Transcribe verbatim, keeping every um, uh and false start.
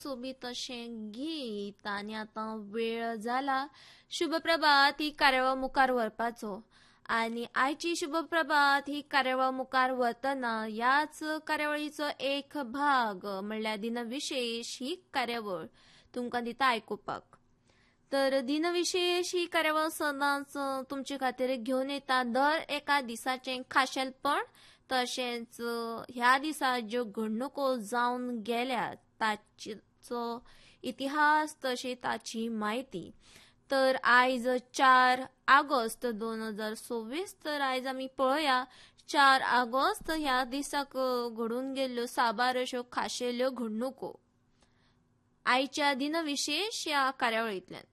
सोबीत असे गीत आणि आता वेळ झाला शुभप्रभात ही कार्यावळ मुखार व्हरपाचो आणि आयची शुभप्रभात ही कार्यावळ मुखार व्हरतना याच कार्यावळीचो एक भाग म्हणल्यार दिनविशेष ही कार्यावळ तुमकां दिता आयकुपाक. तर दिनविशेष ही कार्यावळ सदांच तुमचे खातीर घेवन येता दर एका दिसाचें खाशेलपण तशेंच ह्या दिसा ज्यो घडणुको जावन गेल्यात ताचो इतिहास तशी ताची म्हायती. तर आयज चार ऑगस्ट दोन हजार सव्वीस तर आयज आमी पळोवया चार ऑगस्ट ह्या दिसाक घडून गेल्ल्यो साबार अश्यो खाशेल्यो घडणुको आयच्या दिनविशेष ह्या कार्यावळींतल्यान.